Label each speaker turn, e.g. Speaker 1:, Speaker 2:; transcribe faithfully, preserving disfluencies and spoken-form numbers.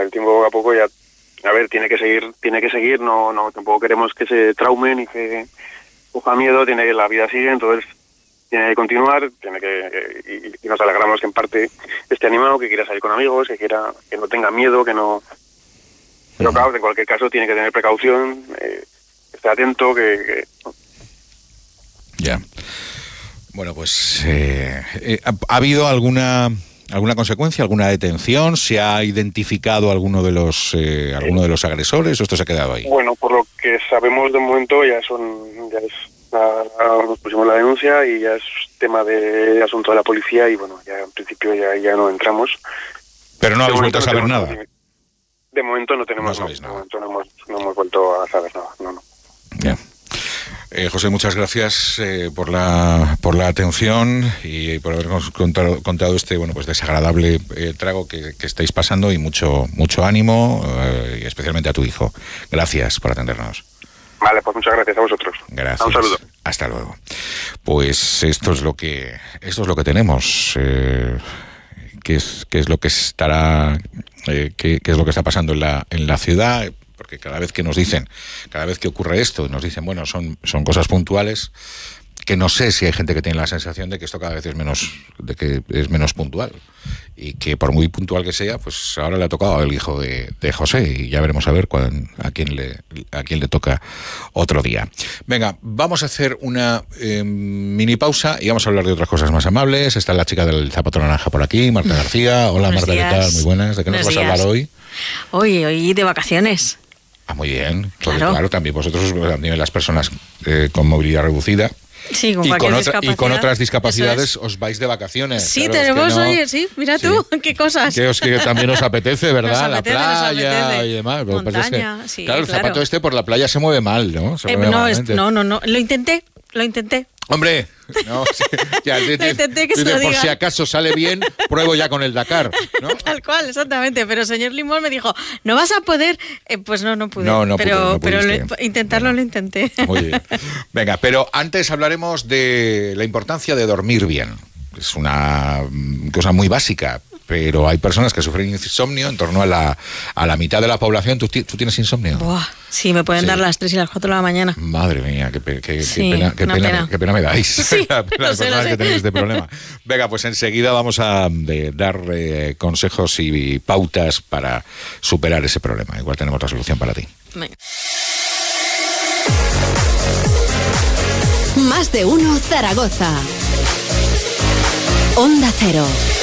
Speaker 1: el tiempo poco a poco ya, a ver, tiene que seguir, tiene que seguir, no, no, tampoco queremos que se traumen y que coja miedo, tiene que, la vida sigue, entonces tiene que continuar, tiene que, y, y nos alegramos que en parte esté animado, que quiera salir con amigos, que quiera, que no tenga miedo, que no, pero claro, en cualquier caso tiene que tener precaución, eh, estar atento, que, que...
Speaker 2: Ya. Bueno, pues eh, eh, ¿ha, ¿ha habido alguna alguna consecuencia, alguna detención? ¿Se ha identificado alguno de los eh, alguno de los agresores o esto se ha quedado ahí?
Speaker 1: Bueno, por lo que sabemos de momento ya son ya es la, nos pusimos la denuncia y ya es tema de asunto de la policía y bueno, ya en principio ya ya no entramos.
Speaker 2: Pero no
Speaker 1: de
Speaker 2: habéis vuelto a
Speaker 1: no
Speaker 2: saber
Speaker 1: tenemos,
Speaker 2: nada.
Speaker 1: De momento no tenemos
Speaker 2: No
Speaker 1: no,
Speaker 2: nada.
Speaker 1: De momento no hemos no hemos vuelto a saber nada. No, no.
Speaker 2: Ya. Eh, José, muchas gracias eh, por la por la atención y por habernos contado, contado este bueno pues desagradable eh, trago que, que estáis pasando y mucho mucho ánimo eh, y especialmente a tu hijo. Gracias por atendernos.
Speaker 1: Vale, pues muchas gracias a vosotros.
Speaker 2: Gracias.
Speaker 1: Un saludo.
Speaker 2: Hasta luego. Pues esto es lo que esto es lo que tenemos. Eh, qué es qué es lo que estará eh, qué, qué es lo que está pasando en la en la ciudad. Porque cada vez que nos dicen, cada vez que ocurre esto, nos dicen, bueno, son, son cosas puntuales, que no sé si hay gente que tiene la sensación de que esto cada vez es menos, de que es menos puntual. Y que por muy puntual que sea, pues ahora le ha tocado al hijo de, de José y ya veremos a ver cuán, a quién le a quién le toca otro día. Venga, vamos a hacer una eh, mini pausa y vamos a hablar de otras cosas más amables. Está la chica del zapato naranja por aquí, Marta García. Hola,
Speaker 3: Buenos
Speaker 2: Marta,
Speaker 3: días.
Speaker 2: ¿qué tal? Muy buenas. ¿De qué nos
Speaker 3: Buenos
Speaker 2: vas a hablar hoy?
Speaker 3: Hoy, hoy de vacaciones.
Speaker 2: Ah, muy bien. Porque,
Speaker 3: Claro.
Speaker 2: claro, también vosotros, también las personas eh, con movilidad reducida
Speaker 3: Sí, con
Speaker 2: y,
Speaker 3: cualquier
Speaker 2: con otra, y con
Speaker 3: discapacidad.
Speaker 2: otras discapacidades
Speaker 3: Eso es.
Speaker 2: os vais de vacaciones.
Speaker 3: Sí,
Speaker 2: Claro, es que
Speaker 3: tenemos,
Speaker 2: no-
Speaker 3: oye, sí, mira
Speaker 2: Sí.
Speaker 3: tú, qué cosas.
Speaker 2: Que, os, que también os apetece, ¿verdad?
Speaker 3: Nos apetece,
Speaker 2: la
Speaker 3: nos
Speaker 2: playa
Speaker 3: apetece.
Speaker 2: y demás. Lo que pasa es que,
Speaker 3: Montaña, sí,
Speaker 2: claro, el
Speaker 3: claro.
Speaker 2: zapato este por la playa se mueve mal, ¿no? Se
Speaker 3: Eh,
Speaker 2: mueve
Speaker 3: no, es-
Speaker 2: malamente.
Speaker 3: no, no, no, lo intenté, lo intenté.
Speaker 2: Hombre, no, sí, ya,
Speaker 3: Lo intenté que se
Speaker 2: dice,
Speaker 3: lo
Speaker 2: por
Speaker 3: digan.
Speaker 2: si acaso sale bien, pruebo ya con el Dakar, ¿no?
Speaker 3: Tal cual, exactamente. Pero el señor Limón me dijo, ¿no vas a poder? Eh, pues no, no pude.
Speaker 2: No, no
Speaker 3: pero,
Speaker 2: pude, no
Speaker 3: pero
Speaker 2: pudiste.
Speaker 3: lo- intentarlo
Speaker 2: Bueno.
Speaker 3: lo intenté.
Speaker 2: Muy bien. Venga, pero antes hablaremos de la importancia de dormir bien. Es una mm, cosa muy básica, pero hay personas que sufren insomnio en torno a la, a la mitad de la población. ¿Tú, ti- tú tienes insomnio?
Speaker 3: Buah, sí, me pueden
Speaker 2: Sí.
Speaker 3: dar las tres y las cuatro de la mañana.
Speaker 2: Madre mía, qué, pe- qué- qué
Speaker 3: Sí,
Speaker 2: pena, qué,
Speaker 3: una
Speaker 2: pena,
Speaker 3: pena.
Speaker 2: qué pena me dais.
Speaker 3: Sí,
Speaker 2: la,
Speaker 3: lo
Speaker 2: las
Speaker 3: sé, lo
Speaker 2: personas
Speaker 3: sé.
Speaker 2: que tenéis este problema. Venga, pues enseguida vamos a de, dar eh, consejos y pautas para superar ese problema. Igual tenemos la solución para ti.
Speaker 3: Venga.
Speaker 4: Más de uno Zaragoza. Onda Cero.